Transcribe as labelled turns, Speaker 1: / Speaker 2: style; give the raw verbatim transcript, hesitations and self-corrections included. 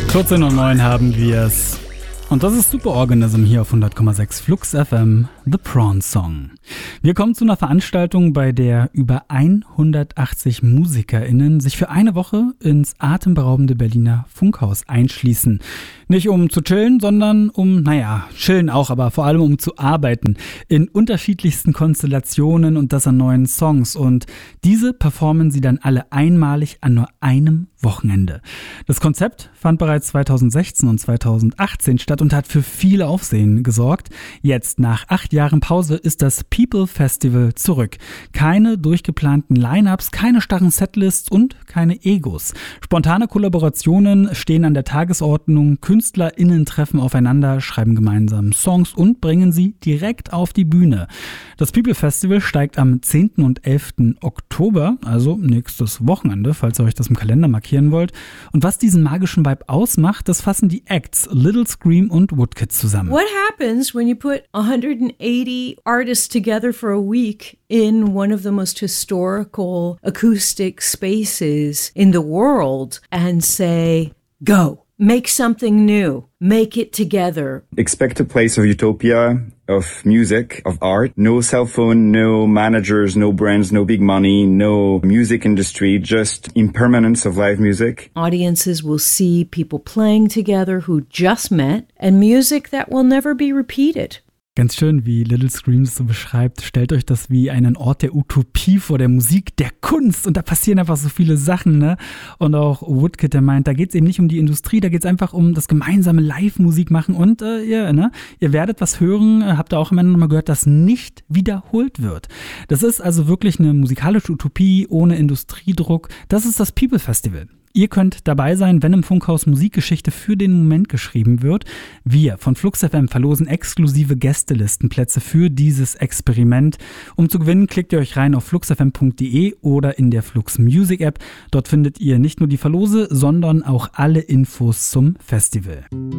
Speaker 1: vierzehn Uhr neun haben wir es. Und das ist Superorganism hier auf hundert Komma sechs Flux F M, The Prawn Song. Wir kommen zu einer Veranstaltung, bei der über hundertachtzig MusikerInnen sich für eine Woche ins atemberaubende Berliner Funkhaus einschließen. Nicht um zu chillen, sondern um, naja, chillen auch, aber vor allem um zu arbeiten. In unterschiedlichsten Konstellationen und das an neuen Songs. Und diese performen sie dann alle einmalig an nur einem Wochenende. Das Konzept fand bereits zweitausendsechzehn und zweitausendachtzehn statt und hat für viel Aufsehen gesorgt. Jetzt, nach acht Jahren Pause, ist das People Festival zurück. Keine durchgeplanten Line-Ups, keine starren Setlists und keine Egos. Spontane Kollaborationen stehen an der Tagesordnung, KünstlerInnen treffen aufeinander, schreiben gemeinsam Songs und bringen sie direkt auf die Bühne. Das People Festival steigt am zehnten und elften Oktober, also nächstes Wochenende, falls ihr euch das im Kalender markieren wollt. Und was diesen magischen Vibe ausmacht, das fassen die Acts Little Scream und Woodkid zusammen.
Speaker 2: What happens when you put one hundred eighty artists together for a week in one of the most historical acoustic spaces in the world and say, go, make something new, make it together.
Speaker 3: Expect a place of utopia, of music, of art. No cell phone, no managers, no brands, no big money, no music industry, just impermanence of live music.
Speaker 2: Audiences will see people playing together who just met and music that will never be repeated.
Speaker 1: Ganz schön, wie Little Screams so beschreibt. Stellt euch das wie einen Ort der Utopie vor, der Musik, der Kunst. Und da passieren einfach so viele Sachen, ne? Und auch Woodkid, der meint, da geht es eben nicht um die Industrie, da geht es einfach um das gemeinsame Live-Musik machen. Und äh, ihr, ne? ihr werdet was hören, habt ihr auch am Ende nochmal gehört, das nicht wiederholt wird. Das ist also wirklich eine musikalische Utopie ohne Industriedruck. Das ist das People Festival. Ihr könnt dabei sein, wenn im Funkhaus Musikgeschichte für den Moment geschrieben wird. Wir von Flux F M verlosen exklusive Gästelistenplätze für dieses Experiment. Um zu gewinnen, klickt ihr euch rein auf flux f m punkt d e oder in der Flux Music App. Dort findet ihr nicht nur die Verlose, sondern auch alle Infos zum Festival.